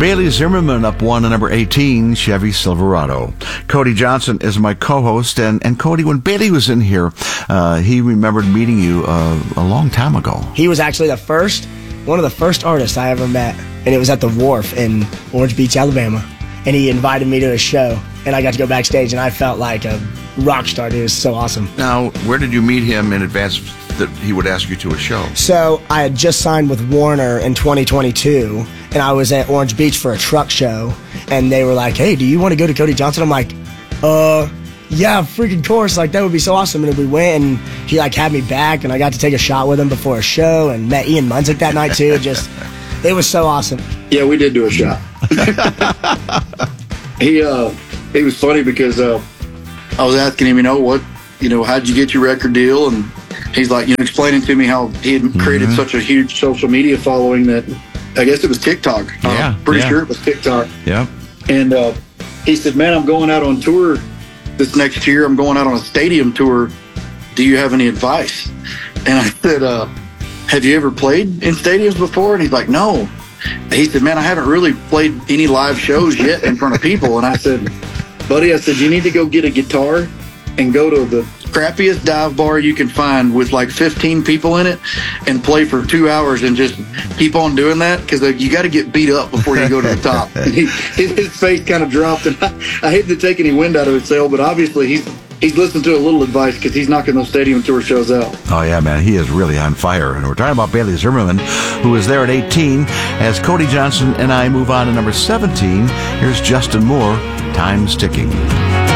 Bailey Zimmerman up one at number 18, Chevy Silverado. Cody Johnson is my co-host, and Cody, when Bailey was in here, he remembered meeting you a long time ago. He was actually one of the first artists I ever met, and it was at the Wharf in Orange Beach, Alabama. And he invited me to a show, and I got to go backstage, and I felt like a rock star. It was so awesome. Now, where did you meet him in advance that he would ask you to a show? So I had just signed with Warner in 2022, and I was at Orange Beach for a truck show, and they were like, "Hey, do you want to go to Cody Johnson?" I'm like, yeah, freaking course. Like, that would be so awesome. And we went, and he had me back, and I got to take a shot with him before a show, and met Ian Munsick that night too. It was so awesome. Yeah, we did do a shot. He was funny because I was asking him, how'd you get your record deal? And he's like, explaining to me how he had created such a huge social media following that I guess it was TikTok. Pretty sure it was TikTok. Yeah. And he said, "Man, I'm going out on tour this next year. I'm going out on a stadium tour. Do you have any advice?" And I said, "Have you ever played in stadiums before?" And he's like, "No." He said, "Man, I haven't really played any live shows yet in front of people." And I said, "Buddy," you need to go get a guitar and go to the crappiest dive bar you can find with 15 people in it and play for 2 hours and just keep on doing that, because you got to get beat up before you go to the top." His face kind of dropped, and I hate to take any wind out of his sail, but obviously he's listened to a little advice, because he's knocking those stadium tour shows out. Oh, yeah, man. He is really on fire. And we're talking about Bailey Zimmerman, who is there at 18. As Cody Johnson and I move on to number 17, here's Justin Moore, Time's Ticking.